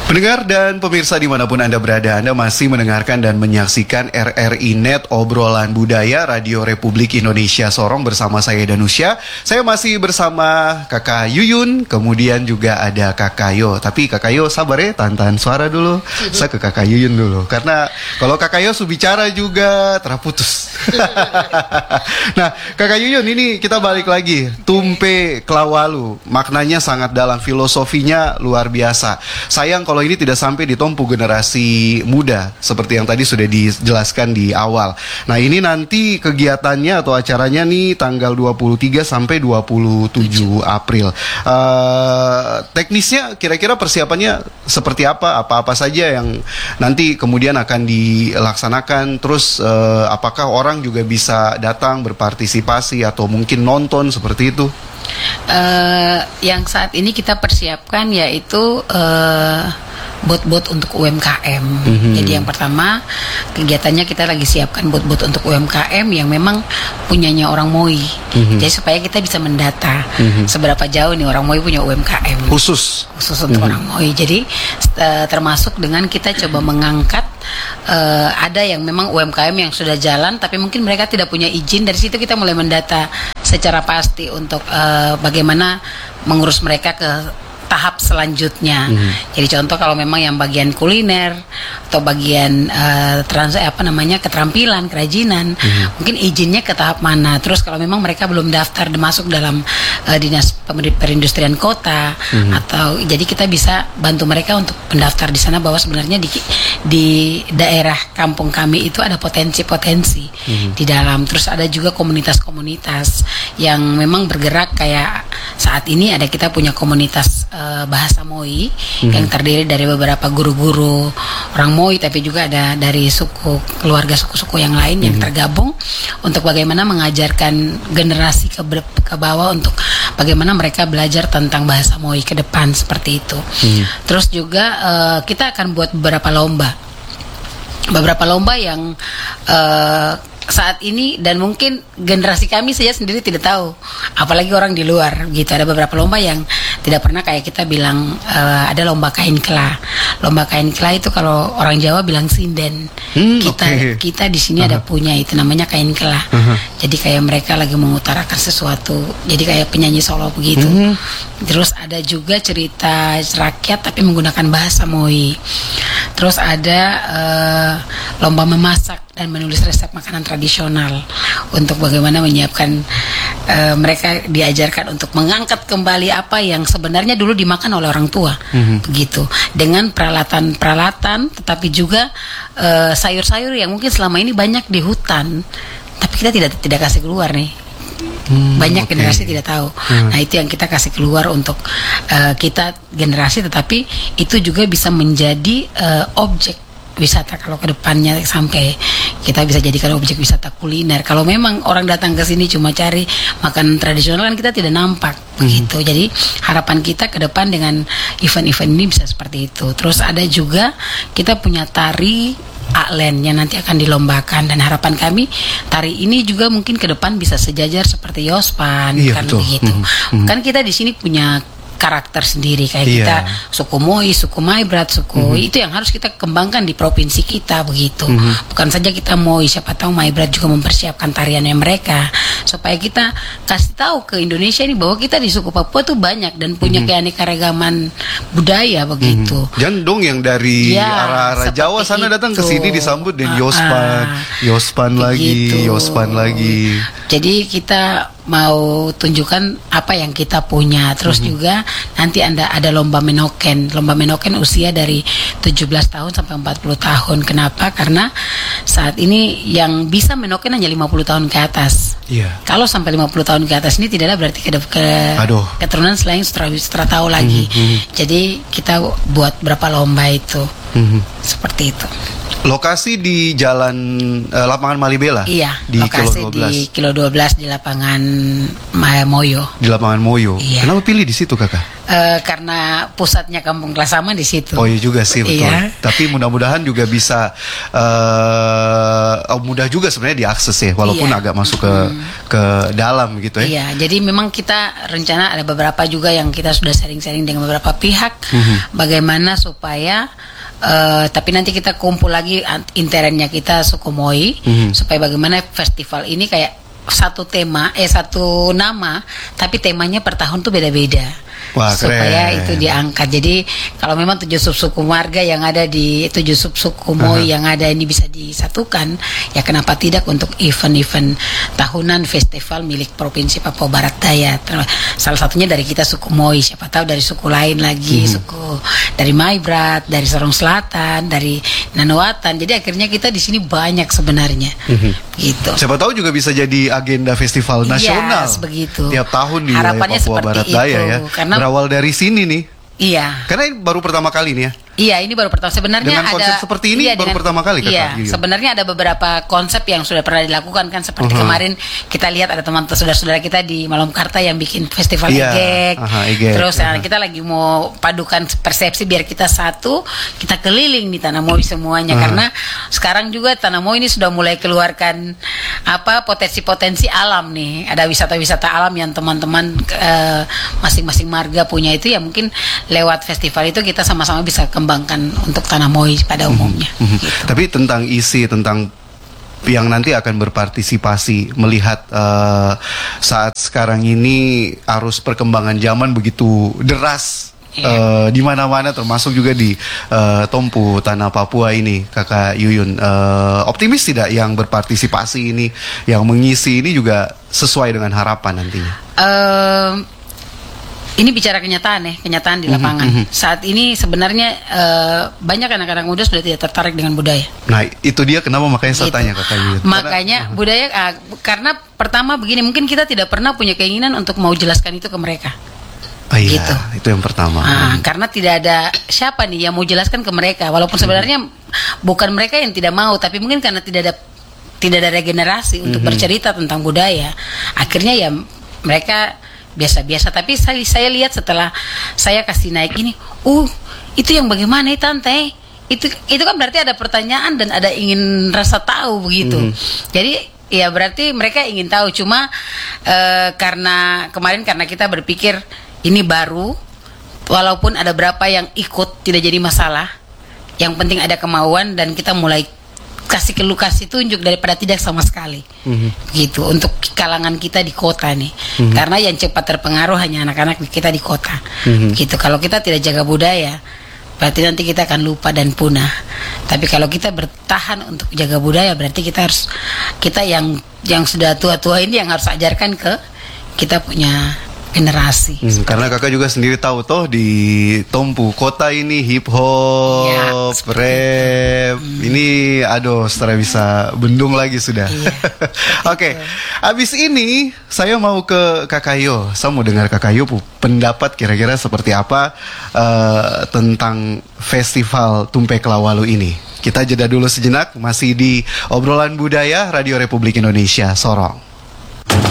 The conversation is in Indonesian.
Pendengar dan pemirsa dimanapun Anda berada, Anda masih mendengarkan dan menyaksikan RRI Net, obrolan budaya Radio Republik Indonesia Sorong bersama saya Danusya. Saya masih bersama Kakak Yuyun, kemudian juga ada Kakak Yo. Tapi Kakak Yo sabar ya, tahan suara dulu. Saya ke Kakak Yuyun dulu, karena kalau Kakak Yo bicara juga terputus. Nah, Kakak Yuyun, ini kita balik lagi. Tumpe Klawalu, maknanya sangat dalam, filosofinya luar biasa. Sayang kalau ini tidak sampai ditompu generasi muda seperti yang tadi sudah dijelaskan di awal. Nah, ini nanti kegiatannya atau acaranya nih tanggal 23 sampai 27 April. Teknisnya kira-kira persiapannya seperti apa? Apa-apa saja yang nanti kemudian akan dilaksanakan? Terus apakah orang juga bisa datang berpartisipasi atau mungkin nonton seperti itu? Yang saat ini kita persiapkan yaitu bot-bot untuk UMKM. Jadi yang pertama kegiatannya kita lagi siapkan bot-bot untuk UMKM yang memang punyanya orang Moi. Jadi supaya kita bisa mendata seberapa jauh nih orang Moi punya UMKM khusus untuk orang Moi. Jadi termasuk dengan kita coba mengangkat ada yang memang UMKM yang sudah jalan tapi mungkin mereka tidak punya izin. Dari situ kita mulai mendata secara pasti untuk bagaimana mengurus mereka ke tahap selanjutnya. Jadi contoh kalau memang yang bagian kuliner atau bagian keterampilan, kerajinan, mungkin izinnya ke tahap mana. Terus kalau memang mereka belum daftar masuk dalam dinas perindustrian kota atau jadi kita bisa bantu mereka untuk mendaftar di sana bahwa sebenarnya di daerah kampung kami itu ada potensi-potensi di dalam. Terus ada juga komunitas-komunitas yang memang bergerak kayak saat ini ada kita punya komunitas bahasa Moi yang terdiri dari beberapa guru-guru orang Moi tapi juga ada dari keluarga suku-suku yang lain yang tergabung untuk bagaimana mengajarkan generasi ke bawah untuk bagaimana mereka belajar tentang bahasa Moi ke depan seperti itu. Terus juga kita akan buat beberapa lomba yang saat ini dan mungkin generasi kami saja sendiri tidak tahu, apalagi orang di luar gitu. Ada beberapa lomba yang tidak pernah kayak kita bilang, ada lomba kain kela. Lomba kain kela itu kalau orang Jawa bilang sinden. Kita di sini ada punya itu namanya kain kela. Jadi kayak mereka lagi mengutarakan sesuatu. Jadi kayak penyanyi solo begitu. Terus ada juga cerita rakyat tapi menggunakan bahasa Moi. Terus ada lomba memasak dan menulis resep makanan tradisional untuk bagaimana menyiapkan mereka diajarkan untuk mengangkat kembali apa yang sebenarnya dulu dimakan oleh orang tua, begitu, dengan peralatan tetapi juga sayur-sayur yang mungkin selama ini banyak di hutan tapi kita tidak kasih keluar nih. Banyak generasi tidak tahu. Nah itu yang kita kasih keluar untuk kita generasi, tetapi itu juga bisa menjadi objek wisata kalau ke depannya sampai kita bisa jadikan objek wisata kuliner. Kalau memang orang datang ke sini cuma cari makanan tradisional kan kita tidak nampak begitu. Jadi harapan kita ke depan dengan event-event ini bisa seperti itu. Terus ada juga kita punya tari Aklen yang nanti akan dilombakan dan harapan kami tari ini juga mungkin ke depan bisa sejajar seperti Yospan, kan begitu. Kan kita di sini punya karakter sendiri kayak kita suku Moi, suku Maibrat, suku itu yang harus kita kembangkan di provinsi kita begitu. Bukan saja kita Moi, siapa tahu Maibrat juga mempersiapkan tariannya mereka supaya kita kasih tahu ke Indonesia ini bahwa kita di suku Papua tuh banyak dan punya keanekaragaman budaya begitu. Jangan dong yang dari arah-arah Jawa sana datang ke sini disambut dengan Yospan lagi. Jadi kita mau tunjukkan apa yang kita punya. Terus juga nanti ada lomba menoken. Lomba menoken usia dari 17 tahun sampai 40 tahun. Kenapa? Karena saat ini yang bisa menoken hanya 50 tahun ke atas. Kalau sampai 50 tahun ke atas ini tidak ada berarti keturunan selain Stratau lagi. Jadi kita buat berapa lomba itu. Seperti itu. Lokasi di Jalan Lapangan Malibela. Iya, di lokasi Kilo 12. di Kilo 12 di lapangan Moyo. Di Lapangan Moyo. Iya. Kenapa pilih di situ, Kakak? Karena pusatnya Kampung Kelasama di situ. Oh iya juga sih, betul. Iya. Tapi mudah-mudahan juga bisa mudah juga sebenarnya diakses ya, walaupun Iya. agak masuk ke dalam gitu ya. Iya, jadi memang kita rencana ada beberapa juga yang kita sudah sharing-sharing dengan beberapa pihak, bagaimana supaya tapi nanti kita kumpul lagi internnya kita Sukumoi, supaya bagaimana festival ini kayak satu tema, satu nama, tapi temanya per tahun tuh beda-beda. Wah, Supaya keren. itu diangkat. Jadi kalau memang 7 sub-suku marga yang ada di 7 sub-suku Moi yang ada ini bisa disatukan, ya kenapa tidak untuk event-event tahunan festival milik Provinsi Papua Barat Daya. Salah satunya dari kita suku Moi, siapa tahu dari suku lain lagi, suku dari Maibrat, dari Sorong Selatan, dari Nanawatan. Jadi akhirnya kita di sini banyak sebenarnya. Gitu. Siapa tahu juga bisa jadi agenda festival nasional. Yes, begitu. Tiap tahun di Harapannya wilayah Papua seperti Barat Daya itu, ya. karena- Berawal dari sini nih. Iya. Karena ini baru pertama kali nih ya. Iya, ini baru pertama. Sebenarnya Dengan konsep ada seperti ini baru pertama kali, Kakak Iya, Yuyun. sebenarnya ada beberapa konsep yang sudah pernah dilakukan kan, seperti kemarin kita lihat ada teman saudara-saudara kita di Malam Karta yang bikin festival Iya, Egek. Egek. Terus kita lagi mau padukan persepsi biar kita satu, kita keliling di Tanah Moi semuanya, karena sekarang juga Tanah Moi ini sudah mulai keluarkan potensi-potensi alam nih. Ada wisata-wisata alam yang teman-teman masing-masing marga punya itu, ya mungkin lewat festival itu kita sama-sama bisa kembangkan untuk Tanah Moi pada umumnya. Gitu. Tapi tentang isi, tentang yang nanti akan berpartisipasi, melihat saat sekarang ini arus perkembangan zaman begitu deras. Iya. Di mana-mana termasuk juga di Tompu tanah Papua ini, Kakak Yuyun, optimis tidak yang berpartisipasi ini, yang mengisi ini juga sesuai dengan harapan nantinya? Ini bicara kenyataan di lapangan. Saat ini sebenarnya banyak anak-anak muda sudah tidak tertarik dengan budaya. Nah, itu dia kenapa makanya saya Gitu. tanya Kakak Yuyun. Makanya budaya, karena pertama begini, mungkin kita tidak pernah punya keinginan untuk mau jelaskan itu ke mereka. Iya, gitu. itu yang pertama. Karena tidak ada siapa nih yang mau jelaskan ke mereka, walaupun sebenarnya bukan mereka yang tidak mau, tapi mungkin karena tidak ada regenerasi untuk bercerita tentang budaya. Akhirnya ya mereka biasa-biasa. Tapi saya lihat setelah saya kasih naik ini, itu yang bagaimana tante? Itu kan berarti ada pertanyaan dan ada ingin rasa tahu begitu. Jadi ya berarti mereka ingin tahu. Cuma karena kita berpikir ini baru, walaupun ada berapa yang ikut tidak jadi masalah. Yang penting ada kemauan dan kita mulai kasih tunjuk daripada tidak sama sekali. Gitu untuk kalangan kita di kota nih. Karena yang cepat terpengaruh hanya anak-anak kita di kota. Gitu. Kalau kita tidak jaga budaya, berarti nanti kita akan lupa dan punah. Tapi kalau kita bertahan untuk jaga budaya, berarti kita yang sudah tua-tua ini yang harus ajarkan ke kita punya generasi. Karena kakak juga sendiri tahu toh di Tompu kota ini hip hop, Ya, rap, ini aduh setelah bisa bendung lagi sudah. Iya, Oke, abis ini saya mau ke Kakak Yo. Saya mau dengar Kakak Yo pendapat kira-kira seperti apa tentang festival Tumpek Lawalu ini. Kita jeda dulu sejenak, masih di obrolan budaya Radio Republik Indonesia Sorong.